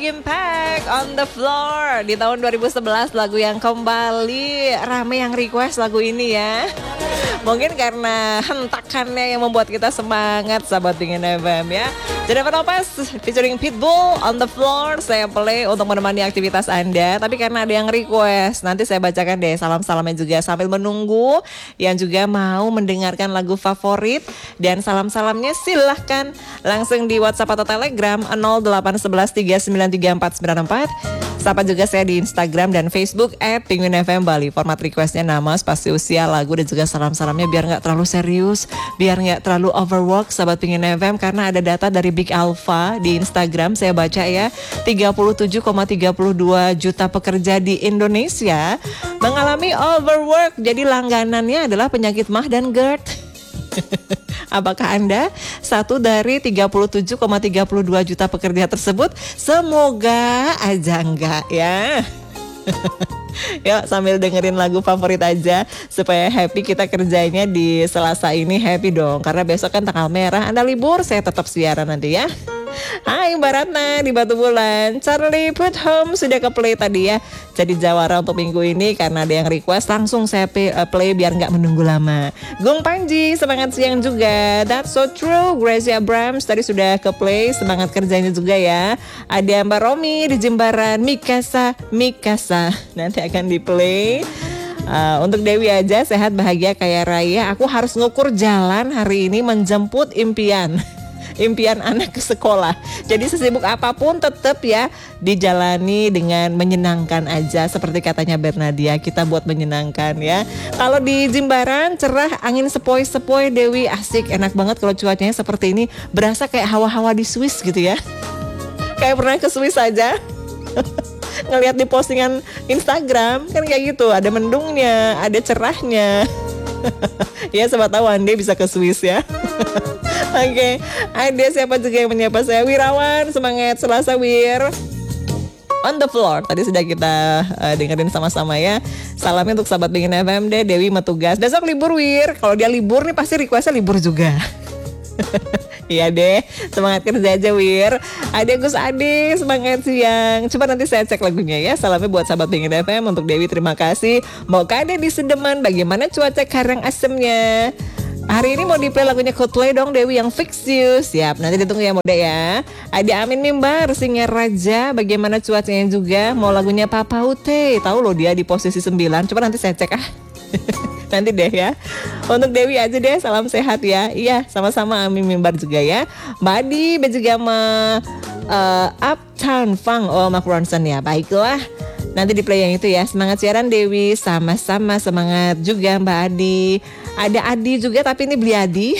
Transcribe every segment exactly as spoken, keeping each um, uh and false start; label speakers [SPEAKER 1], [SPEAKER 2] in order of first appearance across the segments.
[SPEAKER 1] Impact on the Floor di tahun dua ribu sebelas, lagu yang kembali rame yang request lagu ini ya. Mungkin karena hentakannya yang membuat kita semangat, sahabat Pingin F M ya. Jennifer Lopez featuring Pitbull on the Floor saya play untuk menemani aktivitas Anda. Tapi karena ada yang request, nanti saya bacakan deh salam-salamnya juga sambil menunggu yang juga mau mendengarkan lagu favorit. Dan salam-salamnya silahkan langsung di WhatsApp atau Telegram nol delapan satu satu tiga sembilan tiga empat sembilan empat. Sapa juga saya di Instagram dan Facebook at Penguin F M Bali. Format requestnya nama, spasi usia, lagu dan juga salam-salamnya biar gak terlalu serius, biar gak terlalu overwork sahabat Penguin F M. Karena ada data dari Big Alpha di Instagram, saya baca ya, tiga puluh tujuh koma tiga dua juta pekerja di Indonesia mengalami overwork. Jadi langganannya adalah penyakit mah dan GERD. Apakah Anda satu dari tiga puluh tujuh koma tiga dua juta pekerja tersebut? Semoga aja enggak ya. Yuk sambil dengerin lagu favorit aja supaya happy kita kerjanya di Selasa ini, happy dong. Karena besok kan tanggal merah, Anda libur, saya tetap siaran nanti ya. Hai Mbak Ratna di Batu Bulan, Charlie Put Home sudah ke play tadi ya. Jadi jawara untuk minggu ini karena ada yang request, langsung saya play biar gak menunggu lama. Gung Panji semangat siang juga. That's so true. Gracie Abrams tadi sudah ke play, semangat kerjanya juga ya. Ada Mbak Romi di Jembaran, Mikasa Mikasa nanti akan di play. Uh, untuk Dewi aja sehat bahagia kaya raya. Aku harus ngukur jalan hari ini menjemput impian impian anak ke sekolah. Jadi sesibuk apapun tetap ya dijalani dengan menyenangkan aja. Seperti katanya Bernadia, kita buat menyenangkan ya. Kalau di Jimbaran cerah, angin sepoi-sepoi Dewi, asik, enak banget kalau cuacanya seperti ini. Berasa kayak hawa-hawa di Swiss gitu ya. Kayak pernah ke Swiss aja. Ngelihat di postingan Instagram kan kayak gitu, ada mendungnya, ada cerahnya. Ya siapa tahu Anda bisa ke Swiss ya. Oke, okay. Ada siapa juga yang menyapa saya? Wirawan, semangat Selasa Wir. On the Floor, tadi sudah kita uh, dengerin sama-sama ya. Salamnya untuk sahabat Pingin F M deh, Dewi Metugas. Besok libur Wir, kalau dia libur nih pasti requestnya libur juga. Iya deh, semangat kerja aja Wir. Ada Gus Ade, semangat siang. Coba nanti saya cek lagunya ya. Salamnya buat sahabat Pingin F M, untuk Dewi terima kasih. Mau Kade di Sedeman, bagaimana cuaca Karangasemnya? Hari ini mau di play lagunya Coldplay dong Dewi yang Fix You. Siap, nanti ditunggu ya Mode ya. Ada Amin Mimbar, Singa Raja, bagaimana cuacanya juga. Mau lagunya Papa Ute, tahu loh dia di posisi sembilan. Coba nanti saya cek ah. Nanti deh ya. Untuk Dewi aja deh, salam sehat ya. Iya, sama-sama Amin Mimbar juga ya. Mbak Adi, juga sama uh, Uptown Funk, oh Mark Ronson ya. Baiklah, nanti di play yang itu ya. Semangat siaran Dewi, sama-sama semangat juga Mbak Adi. Ada Adi juga tapi ini beli Adi.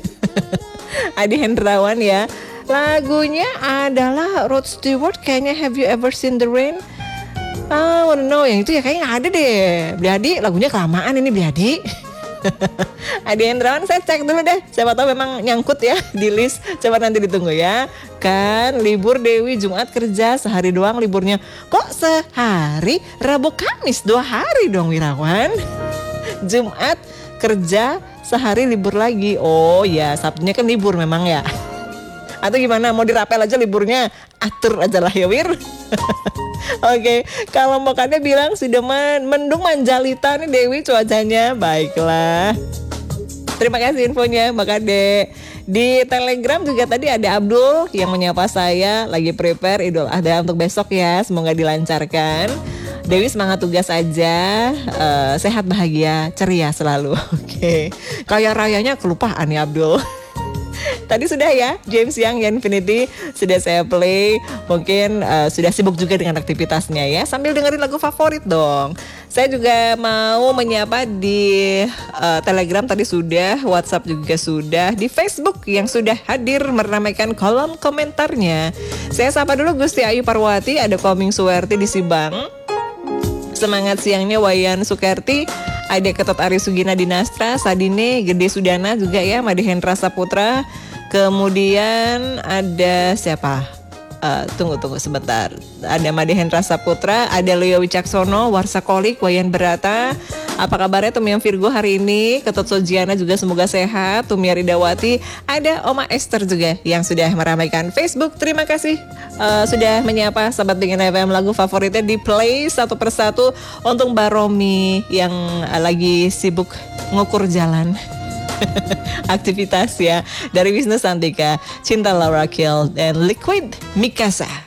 [SPEAKER 1] Adi Hendrawan ya. Lagunya adalah Rod Stewart, kayaknya Have You Ever Seen the Rain. Ah, wanna know yang itu ya kayaknya ada deh. Beli Adi, lagunya kelamaan ini Beli Adi. Adi Hendrawan saya cek dulu deh. Siapa tahu memang nyangkut ya di list. Coba nanti ditunggu ya. Kan libur Dewi, Jumat kerja sehari doang liburnya. Kok sehari? Rabu Kamis dua hari dong Wirawan. Jumat kerja sehari libur lagi. Oh ya, Sabtunya kan libur memang ya. Atau gimana, mau dirapel aja liburnya? Atur aja lah ya Wir. Oke, kalau Mbak bilang sudah men- mendung Manjalita nih Dewi cuacanya. Baiklah, terima kasih infonya Mbak Kade. Di Telegram juga tadi ada Abdul yang menyapa saya, lagi prepare Idul Adha untuk besok ya. Semoga dilancarkan. Dewi semangat tugas aja, uh, sehat bahagia ceria selalu. Oke, kaya rayanya kelupaan ya Abdul. Tadi sudah ya, James Young Infinity sudah saya play. Mungkin uh, sudah sibuk juga dengan aktivitasnya ya. Sambil dengerin lagu favorit dong. Saya juga mau menyapa di uh, Telegram tadi sudah, WhatsApp juga sudah, di Facebook yang sudah hadir meramaikan kolom komentarnya. Saya sapa dulu Gusti Ayu Parwati, ada Koming Suwerti di Sibang. Semangat siangnya Wayan Sukerti. Ada Ketot Ari Sugina Dinastra, Sadine, Gede Sudana juga ya, Made Hendra Saputra. Kemudian ada siapa? Uh, tunggu tunggu sebentar. Ada Made Hendra Saputra, ada Leo Wicaksono, Warsakolik, Wayan Berata, Apa kabarnya Tumia Virgo hari ini? Ketut Sojiana juga semoga sehat. Tumia Ridawati, ada Oma Esther juga yang sudah meramaikan Facebook. Terima kasih uh, sudah menyapa sahabat Dengan F M, lagu favoritnya di play satu persatu untuk Mbak Romi yang uh, lagi sibuk ngukur jalan. Aktivitas ya. Dari Wisnu Santika, Cinta Laura Kiel, dan Liquid Mikasa.